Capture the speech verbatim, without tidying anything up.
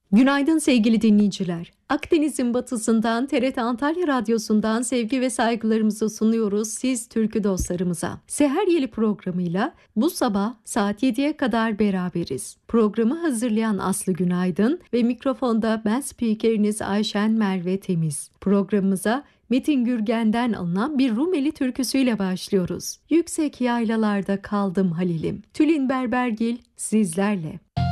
Günaydın sevgili dinleyiciler. Akdeniz'in batısından T R T Antalya Radyosu'ndan sevgi ve saygılarımızı sunuyoruz siz türkü dostlarımıza. Seher Yeli programıyla bu sabah saat yediye kadar beraberiz. Programı hazırlayan Aslı Günaydın ve mikrofonda ben spikeriniz Ayşen Merve Temiz. Programımıza Metin Gürgen'den alınan bir Rumeli türküsüyle başlıyoruz. Yüksek yaylalarda kaldım Halilim. Tülin Berbergil sizlerle.